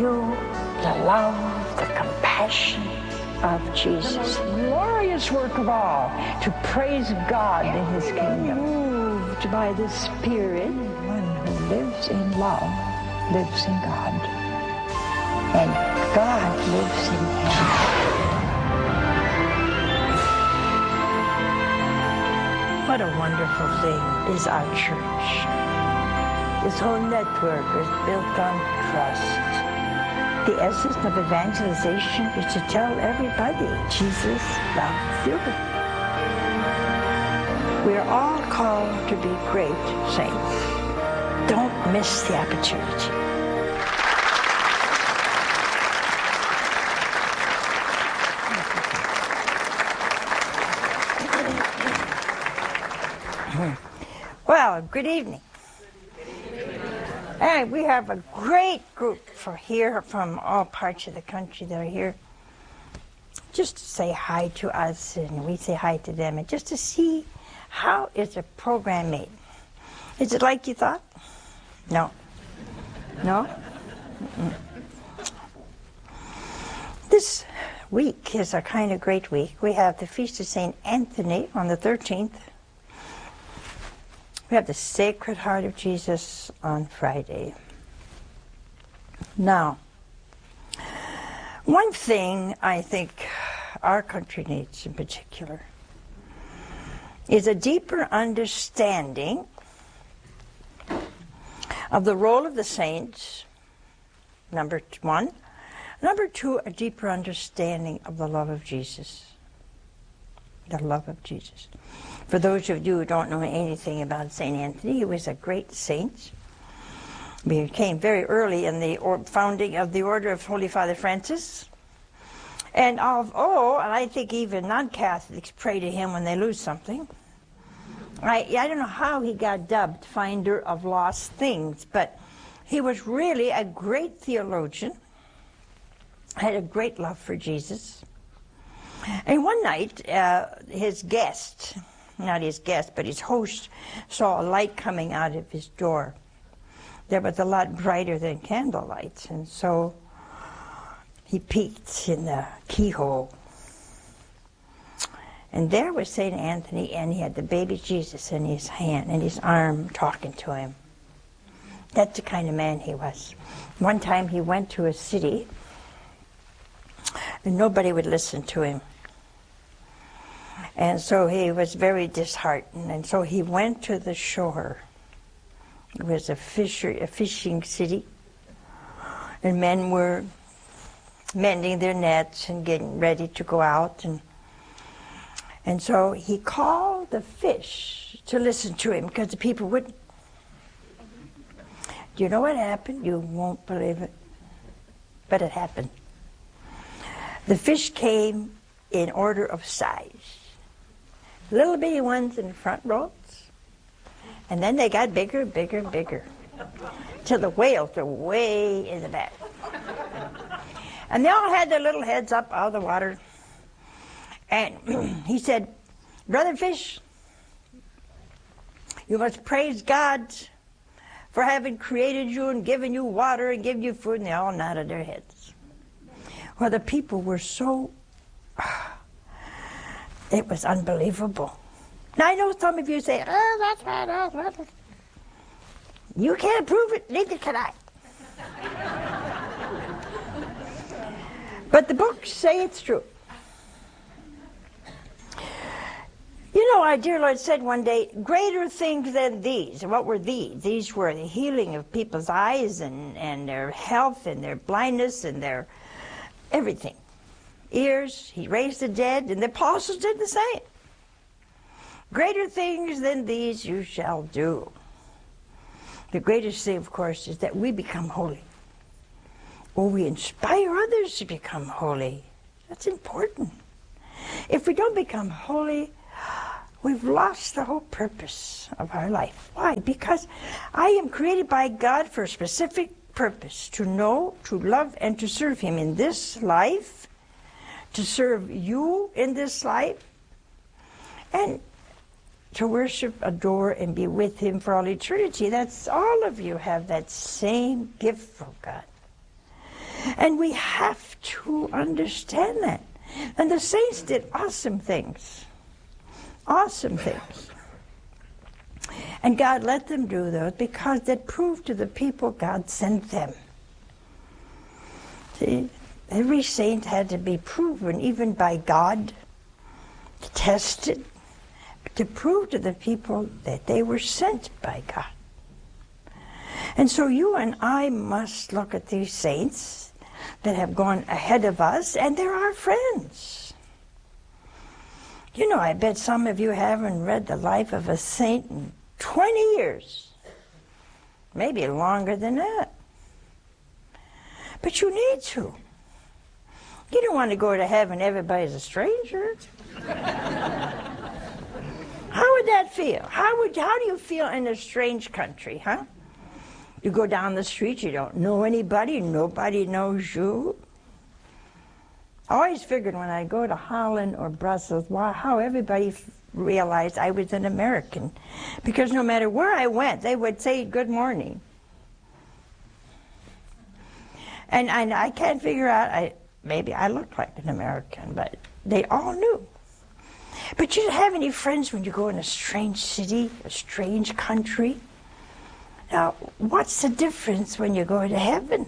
feel the love, the compassion of Jesus. The most glorious work of all, to praise God in His kingdom. Moved by the Spirit. One who lives in love lives in God, and God lives in him. What a wonderful thing is our church. This whole network is built on trust. The essence of evangelization is to tell everybody Jesus loves you. We are all called to be great saints. Don't miss the opportunity. Well, good evening. And we have a great group from all parts of the country that are here just to say hi to us, and we say hi to them, and just to see how is a program made. Is it like you thought? No. No? Mm-mm. This week is a kind of great week. We have the Feast of St. Anthony on the 13th. We have the Sacred Heart of Jesus on Friday. Now, one thing I think our country needs in particular is a deeper understanding of the role of the saints, number one. Number two, a deeper understanding of the love of Jesus. The love of Jesus. For those of you who don't know anything about St. Anthony, he was a great saint. He came very early in the founding of the Order of Holy Father Francis. And I think even non-Catholics pray to him when they lose something. I don't know how he got dubbed Finder of Lost Things, but he was really a great theologian, had a great love for Jesus. And one night, his guest, not his guest, but his host, saw a light coming out of his door that was a lot brighter than candlelight. And so he peeked in the keyhole. And there was St. Anthony, and he had the baby Jesus in his hand, in his arm, talking to him. That's the kind of man he was. One time he went to a city, and nobody would listen to him. And so he was very disheartened, and so he went to the shore. It was a fishing city, and men were mending their nets and getting ready to go out, and so he called the fish to listen to him because the people wouldn't. Do you know what happened? You won't believe it, but it happened. The fish came in order of size. Little bitty ones in the front rows, and then they got bigger, bigger, bigger, till the whales were way in the back. And they all had their little heads up out of the water. And he said, "Brother Fish, you must praise God for having created you and given you water and given you food." And they all nodded their heads. Well, the people were so... It was unbelievable. Now, I know some of you say, "Oh, that's right, that's right." You can't prove it, neither can I. But the books say it's true. You know, our dear Lord said one day, greater things than these. And what were these? These were the healing of people's eyes and their health and their blindness and their everything. Ears, he raised the dead, and the apostles did the same. Greater things than these you shall do. The greatest thing, of course, is that we become holy. Or we inspire others to become holy. That's important. If we don't become holy, we've lost the whole purpose of our life. Why? Because I am created by God for a specific purpose, to know, to love, and to serve him in this life, to serve you in this life, and to worship, adore, and be with him for all eternity. That's all of you have that same gift from God. And we have to understand that. And the saints did awesome things. Awesome things. And God let them do those because that proved to the people God sent them. See, every saint had to be proven, even by God, tested, to prove to the people that they were sent by God. And so you and I must look at these saints that have gone ahead of us, and they're our friends. You know, I bet some of you haven't read the life of a saint in 20 years. Maybe longer than that. But you need to. You don't want to go to heaven, everybody's a stranger. How would that feel? How do you feel in a strange country, huh? You go down the street, you don't know anybody, nobody knows you. I always figured when I go to Holland or Brussels, how everybody realized I was an American. Because no matter where I went, they would say good morning. And I can't figure out, maybe I look like an American, but they all knew. But you don't have any friends when you go in a strange city, a strange country. Now, what's the difference when you go to heaven?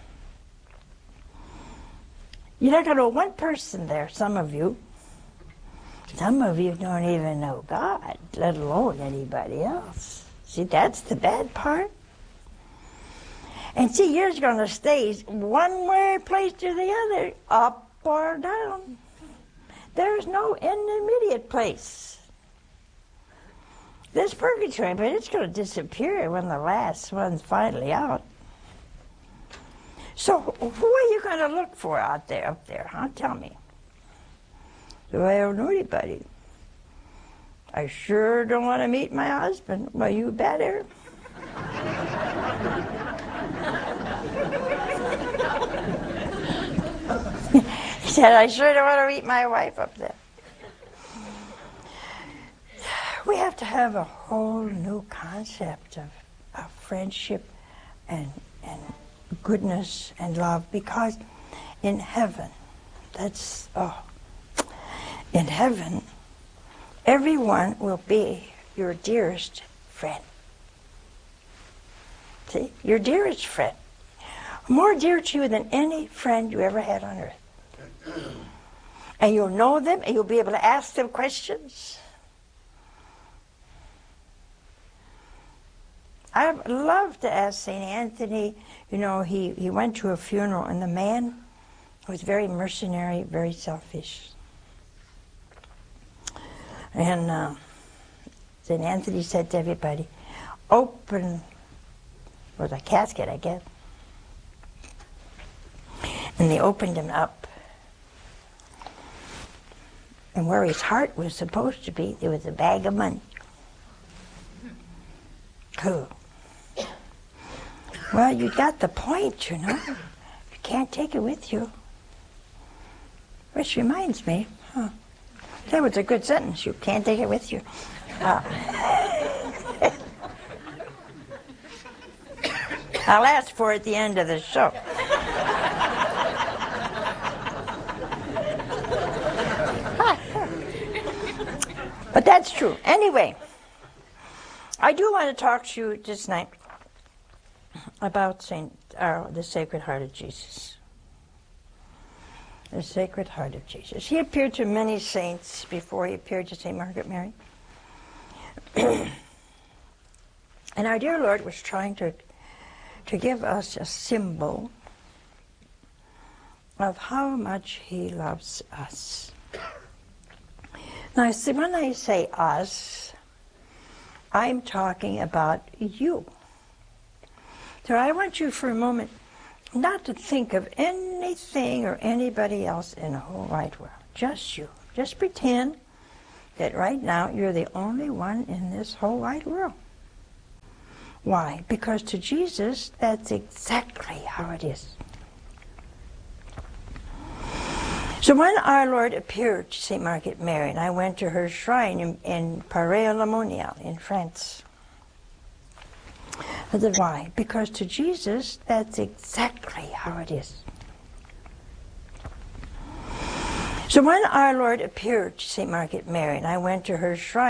You're not going to know one person there, some of you. Some of you don't even know God, let alone anybody else. See, that's the bad part. And see, you're going to stay one way place to the other, up or down. There's no intermediate place. There's purgatory, but it's going to disappear when the last one's finally out. So who are you going to look for out there, up there, huh? Tell me. So I don't know anybody. I sure don't want to meet my husband. Well, you better. He said, I sure don't want to meet my wife up there. We have to have a whole new concept of friendship and goodness and love, because in heaven, in heaven, everyone will be your dearest friend. See, your dearest friend. More dear to you than any friend you ever had on earth. And you'll know them, and you'll be able to ask them questions. I'd love to ask St. Anthony. You know, he went to a funeral, and the man was very mercenary, very selfish. And St. Anthony said to everybody, open, was a casket, I guess. And they opened him up. And where his heart was supposed to be, there was a bag of money. Cool. Well, you got the point, you know. You can't take it with you. Which reminds me, that was a good sentence. You can't take it with you. I'll ask for it at the end of the show. But that's true. Anyway, I do want to talk to you this night about the Sacred Heart of Jesus. The Sacred Heart of Jesus. He appeared to many saints before he appeared to St. Margaret Mary. And our dear Lord was trying to give us a symbol of how much he loves us. Now, see, when I say us, I'm talking about you. So I want you for a moment not to think of anything or anybody else in the whole wide world. Just you. Just pretend that right now you're the only one in this whole wide world. Why? Because to Jesus, that's exactly how it is. So when our Lord appeared to St. Margaret Mary, and I went to her shrine in Paray-le-Monial in France. Why? Because to Jesus, that's exactly how it is. So when our Lord appeared to St. Margaret Mary, and I went to her shrine,